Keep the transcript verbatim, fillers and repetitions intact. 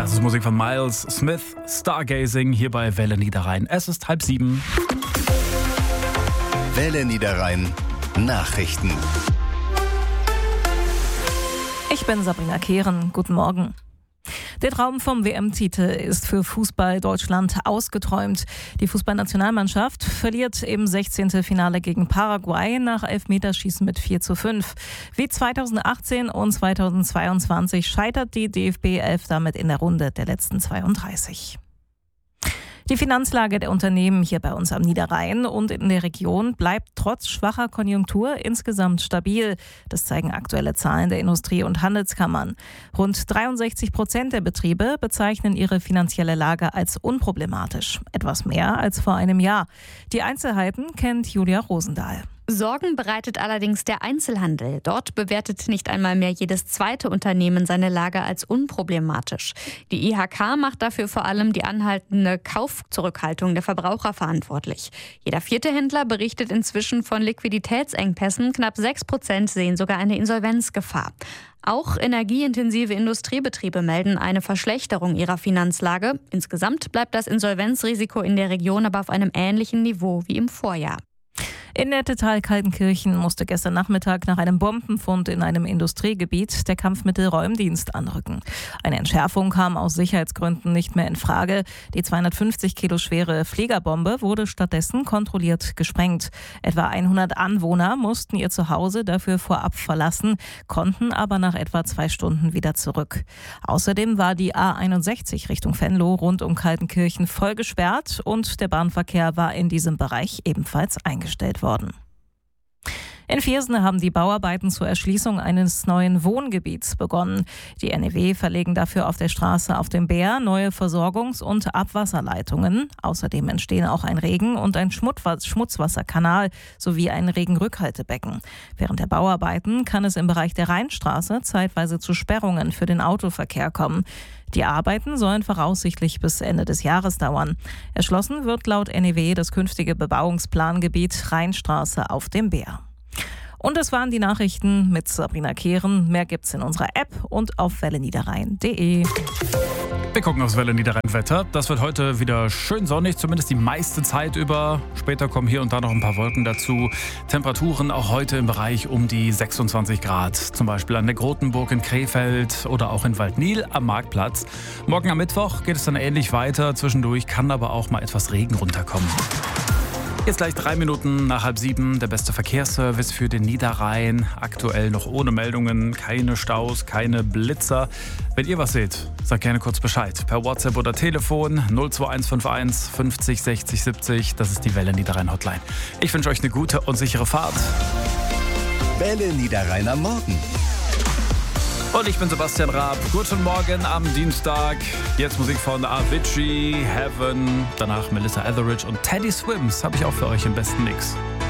Das ist Musik von Miles Smith, Stargazing, hier bei Welle Niederrhein. Es ist halb sieben. Welle Niederrhein Nachrichten. Ich bin Sabrina Kehren. Guten Morgen. Der Traum vom W M-Titel ist für Fußball Deutschland ausgeträumt. Die Fußballnationalmannschaft verliert im sechzehnten Finale gegen Paraguay nach Elfmeterschießen mit vier zu fünf. Wie zweitausendachtzehn und zweitausendzweiundzwanzig scheitert die D F B elf damit in der Runde der letzten zweiunddreißig. Die Finanzlage der Unternehmen hier bei uns am Niederrhein und in der Region bleibt trotz schwacher Konjunktur insgesamt stabil. Das zeigen aktuelle Zahlen der Industrie- und Handelskammern. Rund dreiundsechzig Prozent der Betriebe bezeichnen ihre finanzielle Lage als unproblematisch. Etwas mehr als vor einem Jahr. Die Einzelheiten kennt Julia Rosendahl. Sorgen bereitet allerdings der Einzelhandel. Dort bewertet nicht einmal mehr jedes zweite Unternehmen seine Lage als unproblematisch. Die I H K macht dafür vor allem die anhaltende Kaufzurückhaltung der Verbraucher verantwortlich. Jeder vierte Händler berichtet inzwischen von Liquiditätsengpässen. Knapp sechs Prozent sehen sogar eine Insolvenzgefahr. Auch energieintensive Industriebetriebe melden eine Verschlechterung ihrer Finanzlage. Insgesamt bleibt das Insolvenzrisiko in der Region aber auf einem ähnlichen Niveau wie im Vorjahr. In Nettetal-Kaltenkirchen musste gestern Nachmittag nach einem Bombenfund in einem Industriegebiet der Kampfmittelräumdienst anrücken. Eine Entschärfung kam aus Sicherheitsgründen nicht mehr in Frage. Die zweihundertfünfzig Kilo schwere Fliegerbombe wurde stattdessen kontrolliert gesprengt. Etwa hundert Anwohner mussten ihr Zuhause dafür vorab verlassen, konnten aber nach etwa zwei Stunden wieder zurück. Außerdem war die A einundsechzig Richtung Venlo rund um Kaltenkirchen voll gesperrt und der Bahnverkehr war in diesem Bereich ebenfalls eingestellt worden. In Viersen haben die Bauarbeiten zur Erschließung eines neuen Wohngebiets begonnen. Die N E W verlegen dafür auf der Straße auf dem Bär neue Versorgungs- und Abwasserleitungen. Außerdem entstehen auch ein Regen- und ein Schmutzwasserkanal sowie ein Regenrückhaltebecken. Während der Bauarbeiten kann es im Bereich der Rheinstraße zeitweise zu Sperrungen für den Autoverkehr kommen. Die Arbeiten sollen voraussichtlich bis Ende des Jahres dauern. Erschlossen wird laut N E W das künftige Bebauungsplangebiet Rheinstraße auf dem Bär. Und das waren die Nachrichten mit Sabrina Kehren. Mehr gibt's in unserer App und auf welle niederrhein punkt de. Wir gucken aufs Welle Niederrhein Wetter. Das wird heute wieder schön sonnig, zumindest die meiste Zeit über. Später kommen hier und da noch ein paar Wolken dazu. Temperaturen auch heute im Bereich um die sechsundzwanzig Grad. Zum Beispiel an der Grotenburg in Krefeld oder auch in Waldnil am Marktplatz. Morgen am Mittwoch geht es dann ähnlich weiter. Zwischendurch kann aber auch mal etwas Regen runterkommen. Jetzt gleich drei Minuten nach halb sieben, der beste Verkehrsservice für den Niederrhein. Aktuell noch ohne Meldungen, keine Staus, keine Blitzer. Wenn ihr was seht, sagt gerne kurz Bescheid. Per WhatsApp oder Telefon null zwei eins fünf eins fünfzig sechzig siebzig. Das ist die Welle Niederrhein Hotline. Ich wünsche euch eine gute und sichere Fahrt. Welle Niederrhein am Morgen. Und ich bin Sebastian Raab. Guten Morgen am Dienstag. Jetzt Musik von Avicii, Heaven. Danach Melissa Etheridge und Teddy Swims habe ich auch für euch im besten Mix.